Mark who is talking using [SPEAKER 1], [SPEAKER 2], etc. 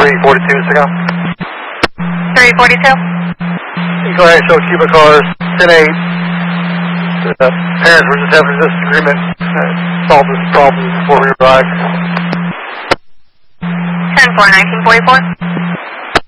[SPEAKER 1] 342, Signal.
[SPEAKER 2] 342.
[SPEAKER 1] Go ahead and show Cuba cars 10-8. Parents were just having this agreement solve this problem before we arrived.
[SPEAKER 2] 10-4, 1944.